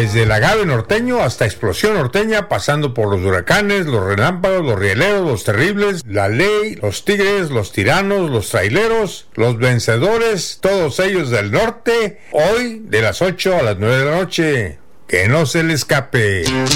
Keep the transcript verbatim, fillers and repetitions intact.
Desde el agave norteño hasta explosión norteña, pasando por los huracanes, los relámpagos, los rieleros, los terribles, la ley, los tigres, los tiranos, los traileros, los vencedores, todos ellos del norte, hoy de las ocho a las nueve de la noche. Que no se le escape.